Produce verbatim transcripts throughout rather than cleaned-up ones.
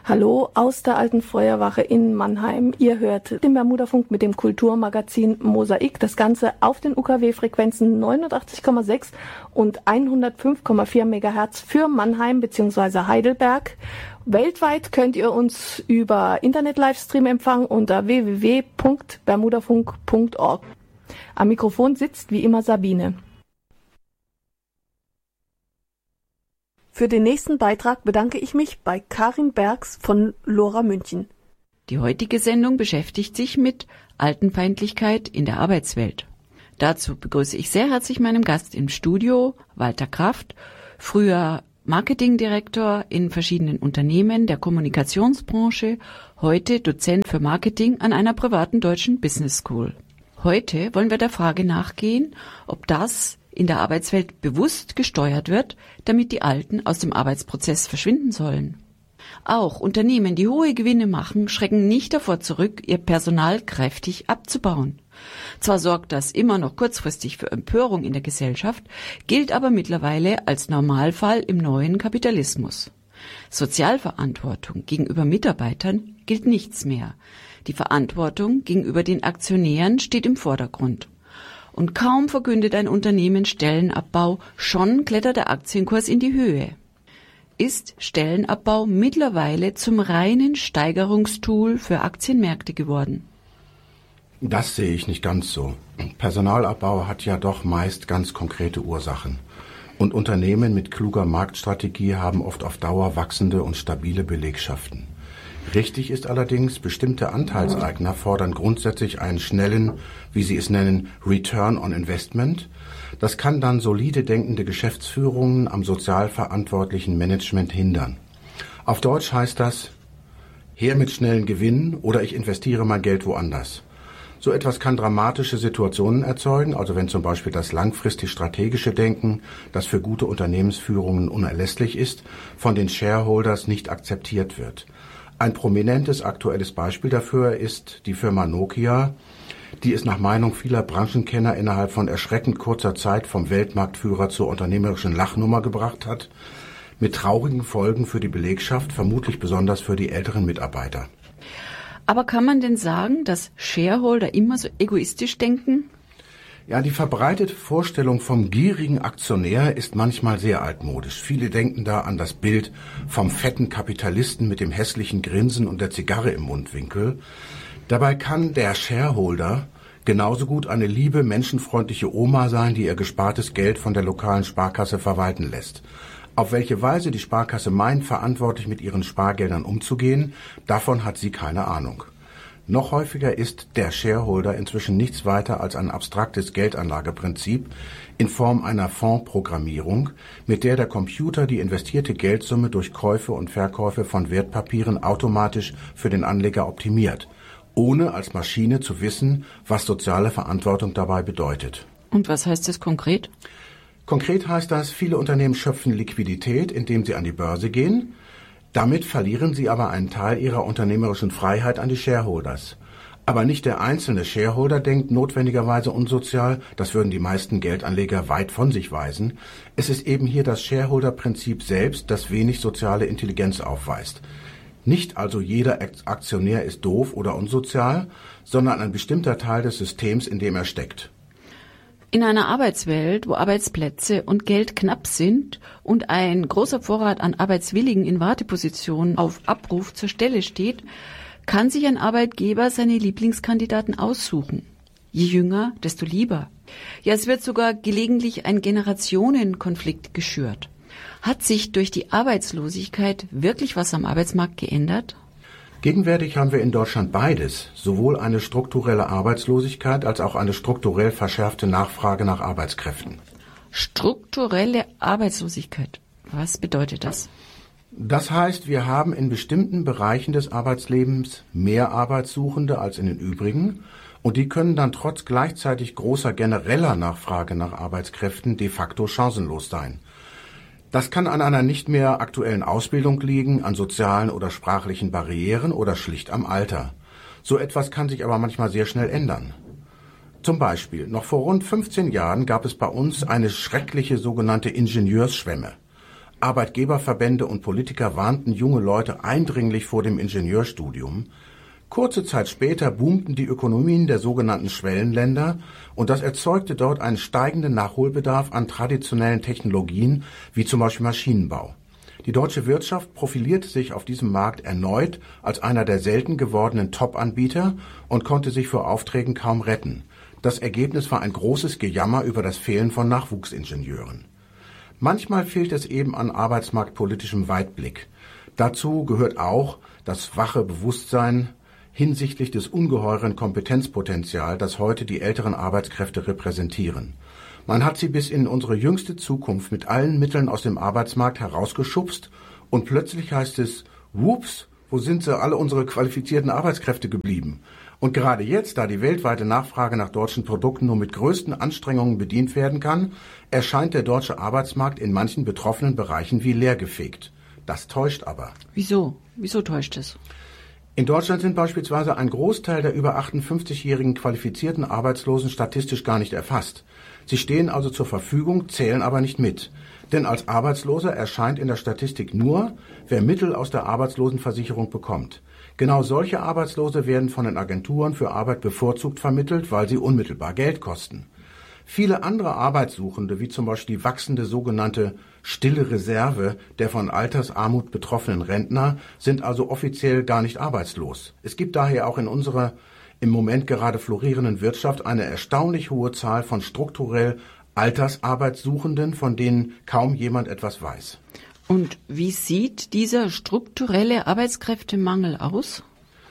Hallo aus der Alten Feuerwache in Mannheim. Ihr hört den Bermudafunk mit dem Kulturmagazin Mosaik. Das Ganze auf den U K W-Frequenzen neunundachtzig Komma sechs und hundertfünf Komma vier Megahertz für Mannheim bzw. Heidelberg. Weltweit könnt ihr uns über Internet-Livestream empfangen unter w w w punkt bermudafunk punkt org. Am Mikrofon sitzt wie immer Sabine. Für den nächsten Beitrag bedanke ich mich bei Karin Bergs von Lora München. Die heutige Sendung beschäftigt sich mit Altenfeindlichkeit in der Arbeitswelt. Dazu begrüße ich sehr herzlich meinen Gast im Studio, Walter Kraft, früher Marketingdirektor in verschiedenen Unternehmen der Kommunikationsbranche, heute Dozent für Marketing an einer privaten deutschen Business School. Heute wollen wir der Frage nachgehen, ob das in der Arbeitswelt bewusst gesteuert wird, damit die Alten aus dem Arbeitsprozess verschwinden sollen. Auch Unternehmen, die hohe Gewinne machen, schrecken nicht davor zurück, ihr Personal kräftig abzubauen. Zwar sorgt das immer noch kurzfristig für Empörung in der Gesellschaft, gilt aber mittlerweile als Normalfall im neuen Kapitalismus. Sozialverantwortung gegenüber Mitarbeitern gilt nichts mehr. Die Verantwortung gegenüber den Aktionären steht im Vordergrund. Und kaum verkündet ein Unternehmen Stellenabbau, schon klettert der Aktienkurs in die Höhe. Ist Stellenabbau mittlerweile zum reinen Steigerungstool für Aktienmärkte geworden? Das sehe ich nicht ganz so. Personalabbau hat ja doch meist ganz konkrete Ursachen. Und Unternehmen mit kluger Marktstrategie haben oft auf Dauer wachsende und stabile Belegschaften. Richtig ist allerdings, bestimmte Anteilseigner fordern grundsätzlich einen schnellen, wie sie es nennen, Return on Investment. Das kann dann solide denkende Geschäftsführungen am sozial verantwortlichen Management hindern. Auf Deutsch heißt das, her mit schnellen Gewinnen oder ich investiere mein Geld woanders. So etwas kann dramatische Situationen erzeugen, also wenn zum Beispiel das langfristig strategische Denken, das für gute Unternehmensführungen unerlässlich ist, von den Shareholders nicht akzeptiert wird. Ein prominentes aktuelles Beispiel dafür ist die Firma Nokia, die es nach Meinung vieler Branchenkenner innerhalb von erschreckend kurzer Zeit vom Weltmarktführer zur unternehmerischen Lachnummer gebracht hat, mit traurigen Folgen für die Belegschaft, vermutlich besonders für die älteren Mitarbeiter. Aber kann man denn sagen, dass Shareholder immer so egoistisch denken? Ja, die verbreitete Vorstellung vom gierigen Aktionär ist manchmal sehr altmodisch. Viele denken da an das Bild vom fetten Kapitalisten mit dem hässlichen Grinsen und der Zigarre im Mundwinkel. Dabei kann der Shareholder genauso gut eine liebe, menschenfreundliche Oma sein, die ihr gespartes Geld von der lokalen Sparkasse verwalten lässt. Auf welche Weise die Sparkasse meint, verantwortlich mit ihren Spargeldern umzugehen, davon hat sie keine Ahnung. Noch häufiger ist der Shareholder inzwischen nichts weiter als ein abstraktes Geldanlageprinzip in Form einer Fondsprogrammierung, mit der der Computer die investierte Geldsumme durch Käufe und Verkäufe von Wertpapieren automatisch für den Anleger optimiert, ohne als Maschine zu wissen, was soziale Verantwortung dabei bedeutet. Und was heißt das konkret? Konkret heißt das, viele Unternehmen schöpfen Liquidität, indem sie an die Börse gehen. Damit verlieren sie aber einen Teil ihrer unternehmerischen Freiheit an die Shareholders. Aber nicht der einzelne Shareholder denkt notwendigerweise unsozial, das würden die meisten Geldanleger weit von sich weisen. Es ist eben hier das Shareholder-Prinzip selbst, das wenig soziale Intelligenz aufweist. Nicht also jeder Aktionär ist doof oder unsozial, sondern ein bestimmter Teil des Systems, in dem er steckt. In einer Arbeitswelt, wo Arbeitsplätze und Geld knapp sind und ein großer Vorrat an Arbeitswilligen in Wartepositionen auf Abruf zur Stelle steht, kann sich ein Arbeitgeber seine Lieblingskandidaten aussuchen. Je jünger, desto lieber. Ja, es wird sogar gelegentlich ein Generationenkonflikt geschürt. Hat sich durch die Arbeitslosigkeit wirklich was am Arbeitsmarkt geändert? Gegenwärtig haben wir in Deutschland beides, sowohl eine strukturelle Arbeitslosigkeit als auch eine strukturell verschärfte Nachfrage nach Arbeitskräften. Strukturelle Arbeitslosigkeit, was bedeutet das? Das heißt, wir haben in bestimmten Bereichen des Arbeitslebens mehr Arbeitssuchende als in den übrigen und die können dann trotz gleichzeitig großer genereller Nachfrage nach Arbeitskräften de facto chancenlos sein. Das kann an einer nicht mehr aktuellen Ausbildung liegen, an sozialen oder sprachlichen Barrieren oder schlicht am Alter. So etwas kann sich aber manchmal sehr schnell ändern. Zum Beispiel, noch vor rund fünfzehn Jahren gab es bei uns eine schreckliche sogenannte Ingenieursschwemme. Arbeitgeberverbände und Politiker warnten junge Leute eindringlich vor dem Ingenieurstudium. Kurze Zeit später boomten die Ökonomien der sogenannten Schwellenländer und das erzeugte dort einen steigenden Nachholbedarf an traditionellen Technologien, wie zum Beispiel Maschinenbau. Die deutsche Wirtschaft profilierte sich auf diesem Markt erneut als einer der selten gewordenen Top-Anbieter und konnte sich vor Aufträgen kaum retten. Das Ergebnis war ein großes Gejammer über das Fehlen von Nachwuchsingenieuren. Manchmal fehlt es eben an arbeitsmarktpolitischem Weitblick. Dazu gehört auch das wache Bewusstsein hinsichtlich des ungeheuren Kompetenzpotenzials, das heute die älteren Arbeitskräfte repräsentieren. Man hat sie bis in unsere jüngste Zukunft mit allen Mitteln aus dem Arbeitsmarkt herausgeschubst und plötzlich heißt es, whoops, wo sind sie alle unsere qualifizierten Arbeitskräfte geblieben? Und gerade jetzt, da die weltweite Nachfrage nach deutschen Produkten nur mit größten Anstrengungen bedient werden kann, erscheint der deutsche Arbeitsmarkt in manchen betroffenen Bereichen wie leergefegt. Das täuscht aber. Wieso? Wieso täuscht es? In Deutschland sind beispielsweise ein Großteil der über achtundfünfzigjährigen qualifizierten Arbeitslosen statistisch gar nicht erfasst. Sie stehen also zur Verfügung, zählen aber nicht mit. Denn als Arbeitsloser erscheint in der Statistik nur, wer Mittel aus der Arbeitslosenversicherung bekommt. Genau solche Arbeitslose werden von den Agenturen für Arbeit bevorzugt vermittelt, weil sie unmittelbar Geld kosten. Viele andere Arbeitssuchende, wie zum Beispiel die wachsende sogenannte stille Reserve der von Altersarmut betroffenen Rentner, sind also offiziell gar nicht arbeitslos. Es gibt daher auch in unserer im Moment gerade florierenden Wirtschaft eine erstaunlich hohe Zahl von strukturell Altersarbeitssuchenden, von denen kaum jemand etwas weiß. Und wie sieht dieser strukturelle Arbeitskräftemangel aus?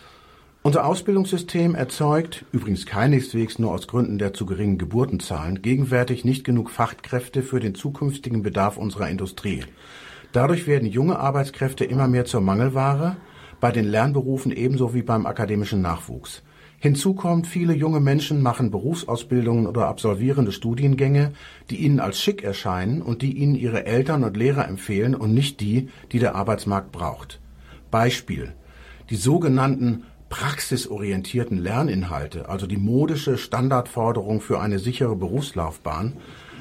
Unser Ausbildungssystem erzeugt, übrigens keineswegs nur aus Gründen der zu geringen Geburtenzahlen, gegenwärtig nicht genug Fachkräfte für den zukünftigen Bedarf unserer Industrie. Dadurch werden junge Arbeitskräfte immer mehr zur Mangelware, bei den Lernberufen ebenso wie beim akademischen Nachwuchs. Hinzu kommt, viele junge Menschen machen Berufsausbildungen oder absolvierende Studiengänge, die ihnen als schick erscheinen und die ihnen ihre Eltern und Lehrer empfehlen und nicht die, die der Arbeitsmarkt braucht. Beispiel: Die sogenannten praxisorientierten Lerninhalte, also die modische Standardforderung für eine sichere Berufslaufbahn.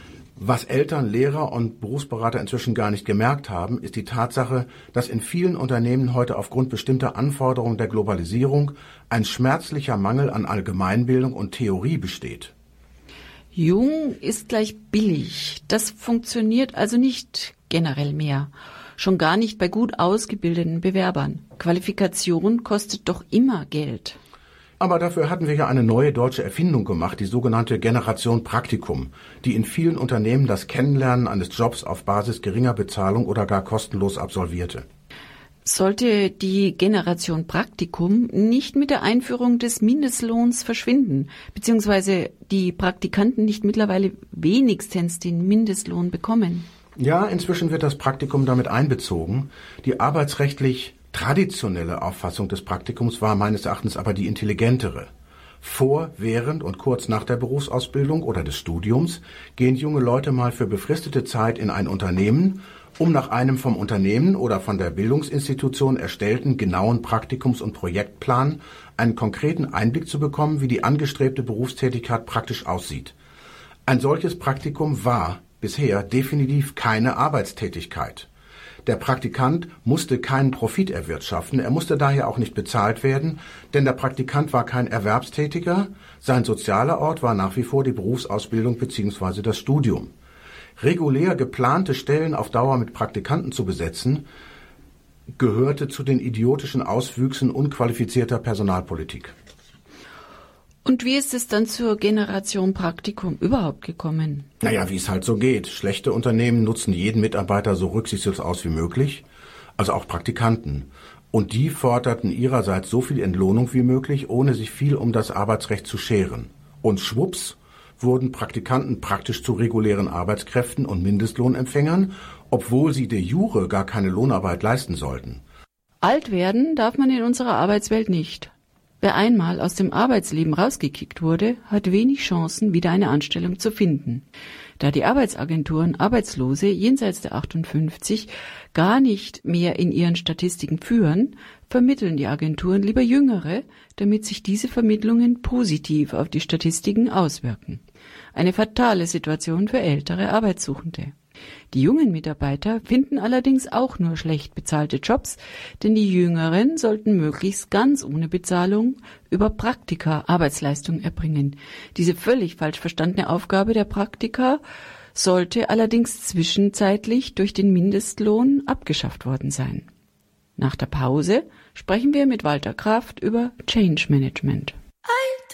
Was Eltern, Lehrer und Berufsberater inzwischen gar nicht gemerkt haben, ist die Tatsache, dass in vielen Unternehmen heute aufgrund bestimmter Anforderungen der Globalisierung ein schmerzlicher Mangel an Allgemeinbildung und Theorie besteht. Jung ist gleich billig. Das funktioniert also nicht generell mehr. Schon gar nicht bei gut ausgebildeten Bewerbern. Qualifikation kostet doch immer Geld. Aber dafür hatten wir ja eine neue deutsche Erfindung gemacht, die sogenannte Generation Praktikum, die in vielen Unternehmen das Kennenlernen eines Jobs auf Basis geringer Bezahlung oder gar kostenlos absolvierte. Sollte die Generation Praktikum nicht mit der Einführung des Mindestlohns verschwinden, beziehungsweise die Praktikanten nicht mittlerweile wenigstens den Mindestlohn bekommen? Ja, inzwischen wird das Praktikum damit einbezogen. Die arbeitsrechtlich traditionelle Auffassung des Praktikums war meines Erachtens aber die intelligentere. Vor, während und kurz nach der Berufsausbildung oder des Studiums gehen junge Leute mal für befristete Zeit in ein Unternehmen, um nach einem vom Unternehmen oder von der Bildungsinstitution erstellten genauen Praktikums- und Projektplan einen konkreten Einblick zu bekommen, wie die angestrebte Berufstätigkeit praktisch aussieht. Ein solches Praktikum war bisher definitiv keine Arbeitstätigkeit. Der Praktikant musste keinen Profit erwirtschaften, er musste daher auch nicht bezahlt werden, denn der Praktikant war kein Erwerbstätiger, sein sozialer Ort war nach wie vor die Berufsausbildung bzw. das Studium. Regulär geplante Stellen auf Dauer mit Praktikanten zu besetzen, gehörte zu den idiotischen Auswüchsen unqualifizierter Personalpolitik. Und wie ist es dann zur Generation Praktikum überhaupt gekommen? Naja, wie es halt so geht. Schlechte Unternehmen nutzen jeden Mitarbeiter so rücksichtslos aus wie möglich, also auch Praktikanten. Und die forderten ihrerseits so viel Entlohnung wie möglich, ohne sich viel um das Arbeitsrecht zu scheren. Und schwupps wurden Praktikanten praktisch zu regulären Arbeitskräften und Mindestlohnempfängern, obwohl sie de jure gar keine Lohnarbeit leisten sollten. Alt werden darf man in unserer Arbeitswelt nicht. Wer einmal aus dem Arbeitsleben rausgekickt wurde, hat wenig Chancen, wieder eine Anstellung zu finden. Da die Arbeitsagenturen Arbeitslose jenseits der achtundfünfzig gar nicht mehr in ihren Statistiken führen, vermitteln die Agenturen lieber Jüngere, damit sich diese Vermittlungen positiv auf die Statistiken auswirken. Eine fatale Situation für ältere Arbeitssuchende. Die jungen Mitarbeiter finden allerdings auch nur schlecht bezahlte Jobs, denn die Jüngeren sollten möglichst ganz ohne Bezahlung über Praktika Arbeitsleistung erbringen. Diese völlig falsch verstandene Aufgabe der Praktika sollte allerdings zwischenzeitlich durch den Mindestlohn abgeschafft worden sein. Nach der Pause sprechen wir mit Walter Kraft über Change Management.